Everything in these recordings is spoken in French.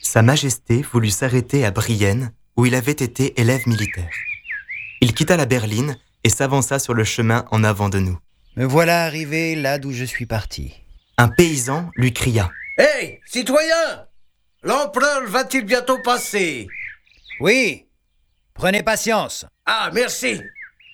Sa Majesté voulut s'arrêter à Brienne, où il avait été élève militaire. Il quitta la berline et s'avança sur le chemin en avant de nous. Me voilà arrivé là d'où je suis parti. Un paysan lui cria. « Hé, citoyen! L'empereur va-t-il bientôt passer ?»« Oui, prenez patience. » »« Ah, merci !»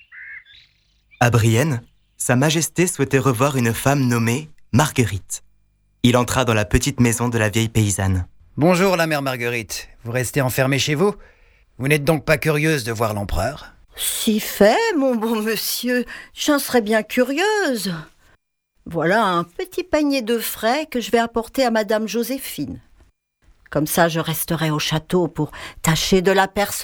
À Brienne, Sa Majesté souhaitait revoir une femme nommée Marguerite. Il entra dans la petite maison de la vieille paysanne. « Bonjour la mère Marguerite, vous restez enfermée chez vous? Vous n'êtes donc pas curieuse de voir l'empereur ?»« Si fait, mon bon monsieur, j'en serais bien curieuse. Voilà un petit panier de frais que je vais apporter à madame Joséphine. Comme ça, je resterai au château pour tâcher de l'apercevoir. » »«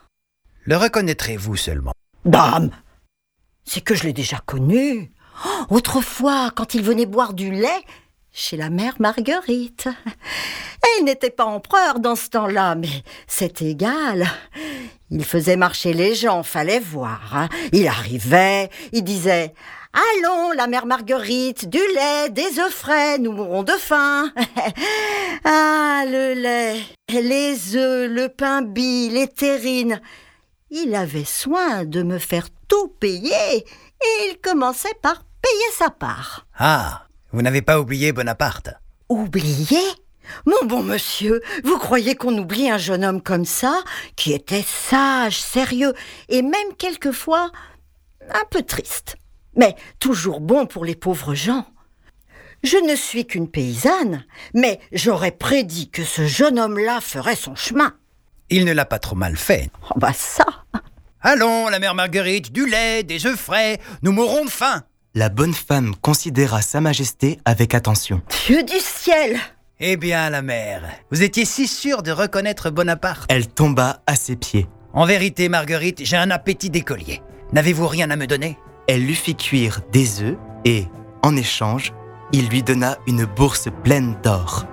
Le reconnaîtrez-vous seulement ?»« Dame, c'est que je l'ai déjà connu. Autrefois, quand il venait boire du lait chez la mère Marguerite. Elle n'était pas empereur dans ce temps-là, mais c'est égal. Il faisait marcher les gens, fallait voir. Hein. Il arrivait, il disait « Allons, la mère Marguerite, du lait, des œufs frais, nous mourrons de faim. » Ah, le lait, les œufs, le pain bis, les terrines. Il avait soin de me faire tout payer et il commençait par payer sa part. Ah, vous n'avez pas oublié Bonaparte? Oublié ? Mon bon monsieur, vous croyez qu'on oublie un jeune homme comme ça, qui était sage, sérieux et même quelquefois un peu triste, mais toujours bon pour les pauvres gens. Je ne suis qu'une paysanne, mais j'aurais prédit que ce jeune homme-là ferait son chemin. Il ne l'a pas trop mal fait. Oh bah ça. Allons, la mère Marguerite, du lait, des œufs frais, nous mourrons de faim. La bonne femme considéra Sa Majesté avec attention. Dieu du ciel! Eh bien, la mère, vous étiez si sûre de reconnaître Bonaparte. Elle tomba à ses pieds. En vérité, Marguerite, j'ai un appétit d'écolier. N'avez-vous rien à me donner? Elle lui fit cuire des œufs et, en échange, il lui donna une bourse pleine d'or.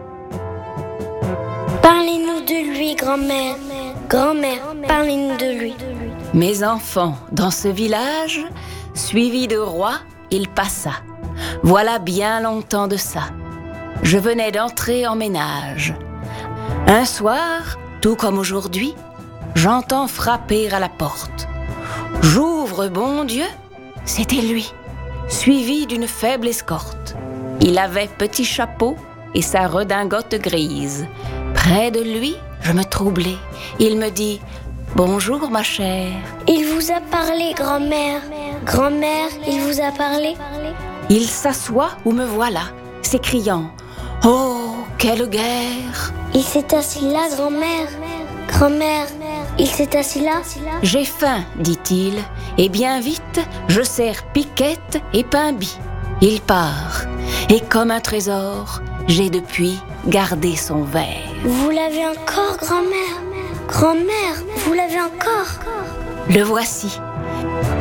Parlez-nous de lui, grand-mère. Grand-mère, parlez-nous de lui. Mes enfants, dans ce village, suivi de roi, il passa. Voilà bien longtemps de ça. Je venais d'entrer en ménage. Un soir, tout comme aujourd'hui, j'entends frapper à la porte. J'ouvre, bon Dieu, c'était lui, suivi d'une faible escorte. Il avait petit chapeau et sa redingote grise. Près de lui, je me troublai. Il me dit « Bonjour, ma chère. » Il vous a parlé, grand-mère. Grand-mère, il vous a parlé. Il s'assoit où me voilà, s'écriant « Oh, quelle guerre !» Il s'est assis là, grand-mère. Grand-mère, il s'est assis là. J'ai faim, dit-il, et bien vite, je sers piquette et pain bis. Il part, et comme un trésor, j'ai depuis gardé son verre. Vous l'avez encore, grand-mère? Grand-mère, vous l'avez encore? Le voici.